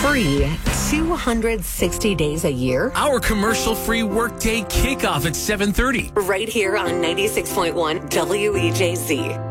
free 260 days a year? Our commercial-free workday kickoff at 7:30. Right here on 96.1 WEJZ.